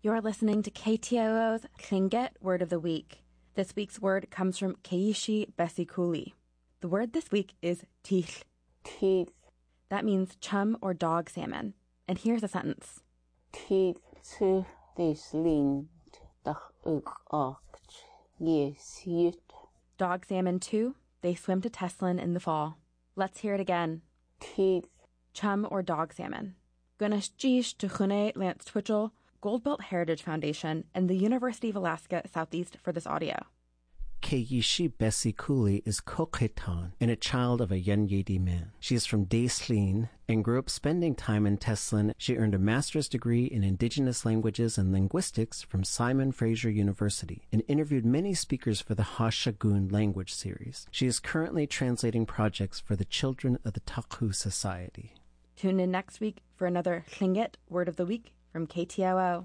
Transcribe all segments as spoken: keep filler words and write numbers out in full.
You're listening to K T O O's Tlingit Word of the Week. This week's word comes from Keishi Besikuli. The word this week is teeth. Teeth. That means chum or dog salmon. And here's a sentence. Teeth to this lind dach uk ocht. Yes, yet. Dog salmon too. They swim to Teslin in the fall. Let's hear it again. Teeth. Chum or dog salmon. Gunash jish to Chune Lance Twitchell, Goldbelt Heritage Foundation, and the University of Alaska Southeast for this audio. Keishi Besikuli is Kokhetan and a child of a Yenyedi man. She is from Daislin and grew up spending time in Teslin. She earned a master's degree in Indigenous Languages and Linguistics from Simon Fraser University and interviewed many speakers for the Hashagun language series. She is currently translating projects for the children of the Takhu Society. Tune in next week for another Tlingit Word of the Week from K T O O.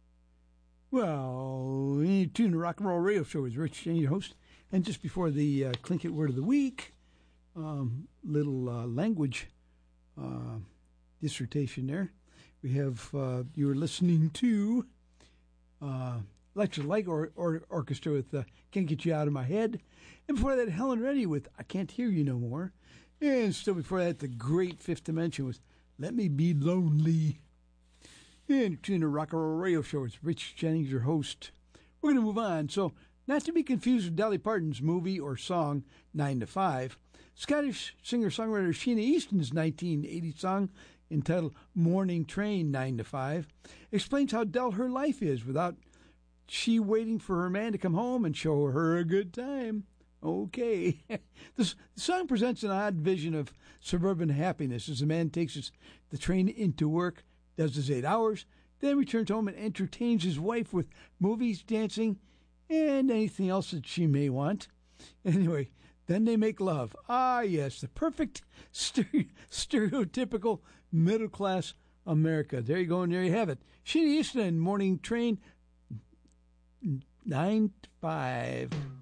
Well, you tune to Rock and Roll Radio Show with Rich Jane, your host. And just before the uh, Tlingit Word of the Week, um, little uh, language uh, dissertation there. We have, uh, you were listening to uh, Electric Light or- or- Orchestra with uh, Can't Get You Out of My Head. And before that, Helen Reddy with I Can't Hear You No More. And still before that, the great Fifth Dimension with Let Me Be Lonely. And tune to Rock and Roll Radio Show. It's Rich Jennings, your host. We're going to move on. So, not to be confused with Dolly Parton's movie or song, nine to five, Scottish singer-songwriter Sheena Easton's nineteen eighty song entitled Morning Train nine to five explains how dull her life is without she waiting for her man to come home and show her a good time. Okay. This the song presents an odd vision of suburban happiness as the man takes his, the train into work, does his eight hours, then returns home and entertains his wife with movies, dancing, and anything else that she may want. Anyway, then they make love. Ah, yes, the perfect stere- stereotypical middle-class America. There you go, and there you have it. Sheena Easton, Morning Train, nine to five.